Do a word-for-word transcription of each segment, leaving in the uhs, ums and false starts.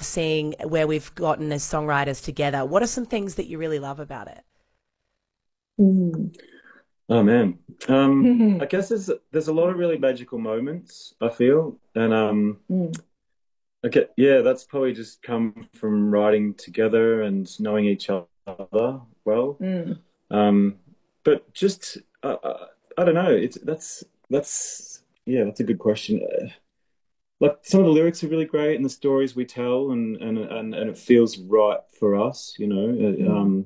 seeing where we've gotten as songwriters together. What are some things that you really love about it? Mm. Oh man. Um, I guess there's there's a lot of really magical moments, I feel. And um Mm. okay, yeah, that's probably just come from writing together and knowing each other well. Mm. Um, but just uh, uh, I don't know. It's that's that's yeah, that's a good question. Uh, like some of the lyrics are really great and the stories we tell and and and, and it feels right for us, you know. Uh, Mm. Um,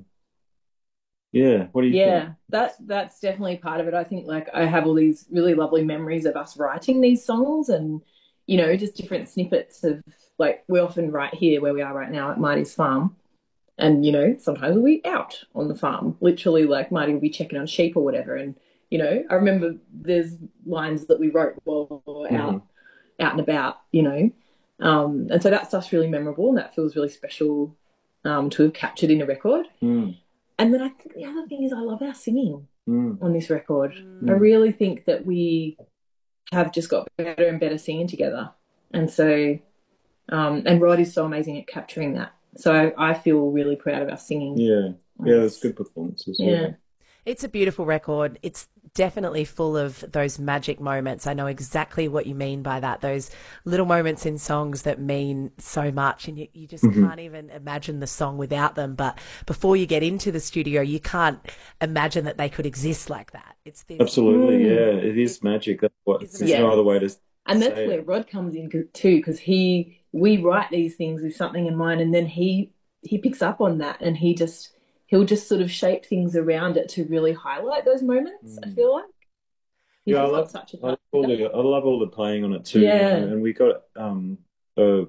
yeah, what do you think? Yeah, that that's definitely part of it. I think like I have all these really lovely memories of us writing these songs and you know, just different snippets of like we often write here where we are right now at Marty's farm. And, you know, sometimes we'll be out on the farm, literally like Marty will be checking on sheep or whatever. And, you know, I remember there's lines that we wrote while we were Hmm. out, out and about, you know. Um, and so that stuff's really memorable and that feels really special um, to have captured in a record. Mm, And then I think the other thing is I love our singing mm, on this record. I mm. Mm. really think that we have just got better and better singing together. And so, um, and Rod is so amazing at capturing that. So I, I feel really proud of our singing Yeah, on yeah, that's this. good performances. Yeah. Yeah. It's a beautiful record. It's definitely full of those magic moments. I know exactly what you mean by that. Those little moments in songs that mean so much, and you, you just Hmm. can't even imagine the song without them. But before you get into the studio, you can't imagine that they could exist like that. It's this, Absolutely, Mm. yeah. It is it, magic. That's what. isn't There's it? no Yeah. other way to And that's say where it. Rod comes in too, because he we write these things with something in mind, and then he he picks up on that, and he just he'll just sort of shape things around it to really highlight those moments. I Mm. feel like he's Yeah, I just got love, such a I love touch with all that. the, I love all the playing on it too. You know, Yeah. and we got um a,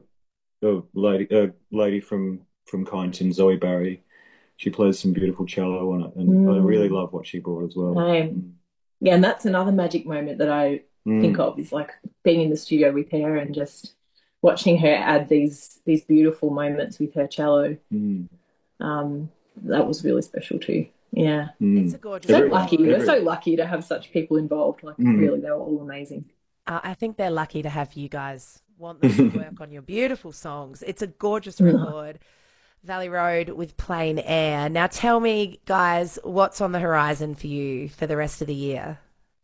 a lady, a lady from from Kyneton, Zoe Barry. She plays some beautiful cello on it, and I really Mm. love what she brought as well. Same. Mm. Yeah, and that's another magic moment that I think Mm. of is like being in the studio with her and just watching her add these these beautiful moments with her cello. Mm. Um, that was really special too. Yeah. It's a Mm. gorgeous So Every, lucky. We're record. every, so lucky to have such people involved. Like mm. really, they were all amazing. Uh, I think they're lucky to have you guys want them to work on your beautiful songs. It's a gorgeous record. Valley Road with Plain Air. Now tell me, guys, what's on the horizon for you for the rest of the year?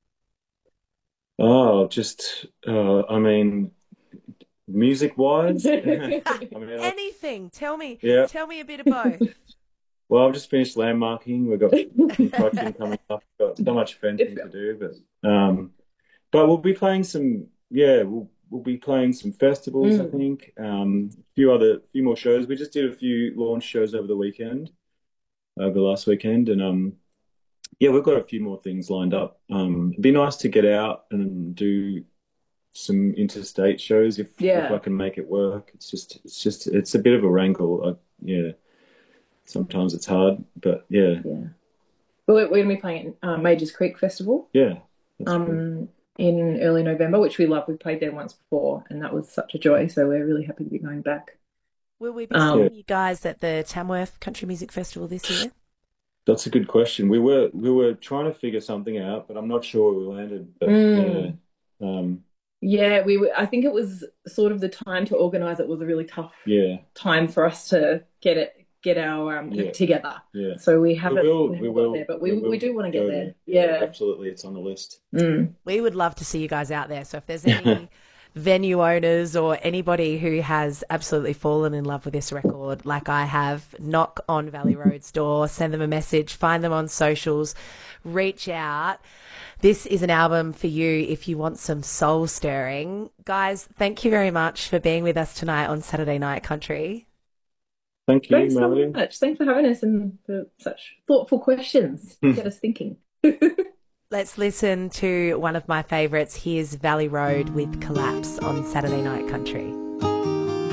Oh, just uh, I mean, music wise, I mean, I, Anything. Tell me, yeah. tell me a bit of both. Well, I've just finished landmarking. We've got construction coming up. We've got so much fencing to do, but um, but we'll be playing some. Yeah, we'll we'll be playing some festivals. I Mm. think um, a few other, few more shows. We just did a few launch shows over the weekend, over the last weekend, and um, yeah, we've got a few more things lined up. Um, it'd be nice to get out and do some interstate shows if if I Yeah. can make it work. It's just it's just it's a bit of a wrangle. I, yeah, sometimes it's hard, but yeah, Yeah. Well, we're going to be playing at uh, Majors Creek Festival yeah, that's cool. um, in early November, which we love. We played there once before, and that was such a joy. So we're really happy to be going back. Will we be Yeah, Um, seeing you guys at the Tamworth Country Music Festival this year? that's a good question. We were we were trying to figure something out, but I'm not sure where we landed. But yeah, mm, um, yeah, we were, I think it was sort of the time to organise it was a really tough yeah, time for us to get it get our um, yeah, act together. yeah. So we We haven't will, we we haven't got there, will, but we we we will do want to get go there. there. Yeah, Yeah. absolutely. It's on the list. Mm. We would love to see you guys out there. So if there's any venue owners or anybody who has absolutely fallen in love with this record, like I have, knock on Valley Road's door, send them a message, find them on socials, reach out. This is an album for you if you want some soul stirring. Guys, thank you very much for being with us tonight on Saturday Night Country. Thank you, Thanks so Melody. much. Thanks for having us and for such thoughtful questions. Get us thinking. Let's listen to one of my favourites. Here's Valley Road with Collapse on Saturday Night Country.